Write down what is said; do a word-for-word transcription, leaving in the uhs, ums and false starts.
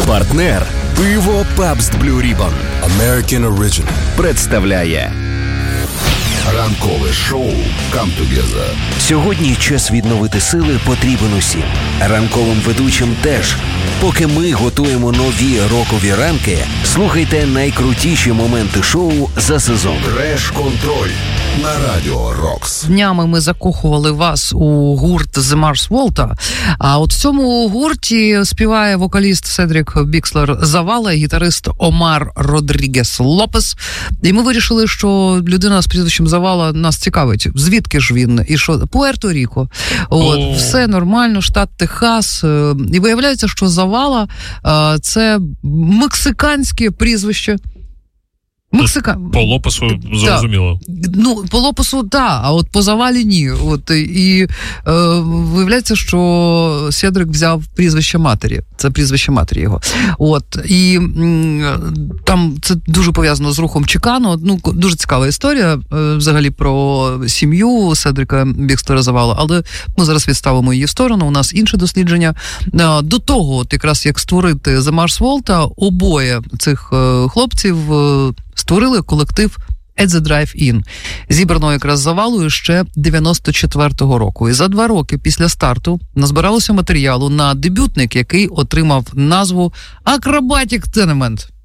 Партнер пиво Pabst Blue Ribbon American Original представляє ранкове шоу Come Together. Сьогодні час відновити сили потрібен усім. Ранковим ведучим теж. Поки ми готуємо нові рокові ранки, слухайте найкрутіші моменти шоу за сезон. Треш-контроль на Радіо Рокс. Днями ми закохували вас у гурт The Mars Volta, а от в цьому гурті співає вокаліст Седрік Бікслер Завала і гітарист Омар Родрігес Лопес. І ми вирішили, що людина з прізвищем Завала нас цікавить. Звідки ж він? І що? Пуерто-Ріко. От, oh. Все нормально, штат Техас. І виявляється, що Завала – це мексиканське прізвище. Мексика... По Лопесу зрозуміло. Да. Ну, по Лопесу, так, да, а от по Завалі ні. От, і е, виявляється, що Седрик взяв прізвище матері. Це прізвище матері його. От, і м, там це дуже пов'язано з рухом Чикано. Ну, дуже цікава історія е, взагалі про сім'ю Седрика Бікслера Завала, але ми зараз відставимо її в сторону. У нас інше дослідження. Е, до того, от якраз як створити The Mars Volta, обоє цих е, хлопців е, створили колектив At The Drive-In, зібраного якраз Завалою ще дев'яносто четвертого року. І за два роки після старту назбиралося матеріалу на дебютник, який отримав назву Acrobatic Tenement.